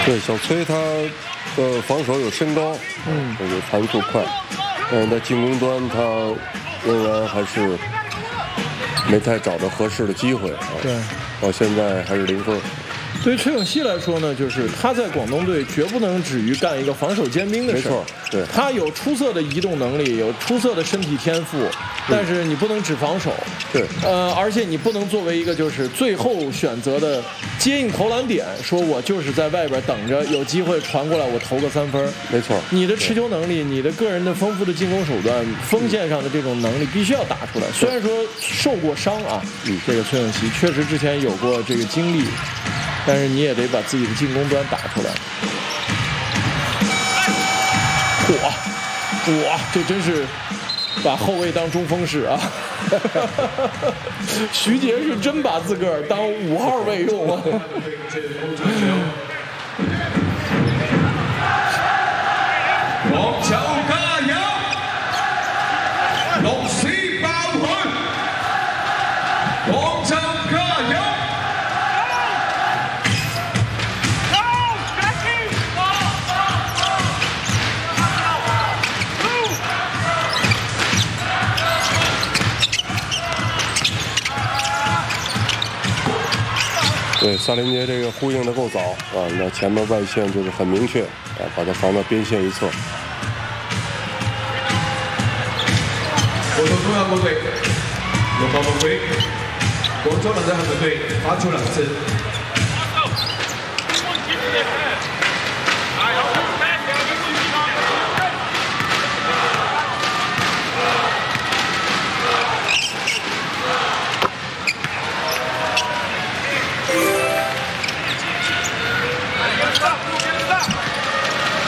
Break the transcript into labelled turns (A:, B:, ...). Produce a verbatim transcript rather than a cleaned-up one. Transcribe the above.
A: 对，小崔他呃防守有身高，嗯，有传速快，但是在进攻端他仍然还是没太找到合适的机会啊。
B: 对，
A: 到现在还是零分。
B: 对于崔永熙来说呢，就是他在广东队绝不能止于干一个防守尖兵的事儿。
A: 没错，对，
B: 他有出色的移动能力，有出色的身体天赋，但是你不能只防守。
A: 对，
B: 呃，而且你不能作为一个就是最后选择的接应投篮点，说我就是在外边等着有机会传过来，我投个三分。
A: 没错，
B: 你的持球能力，你的个人的丰富的进攻手段，锋线上的这种能力必须要打出来。虽然说受过伤啊，
A: 嗯，
B: 这个崔永熙确实之前有过这个经历。但是你也得把自己的进攻端打出来。嚯，哇，这真是把后卫当中锋使啊！徐杰是真把自个儿当五号位用啊！
C: 黃球加油，綠絲爆佢，廣州加油！
A: 对，萨林杰这个呼应的够早啊，那前面外线就是很明确啊，把他防到边线一侧。
C: 報道中央部隊六百部隊，廣州能夠係隊發出兩次。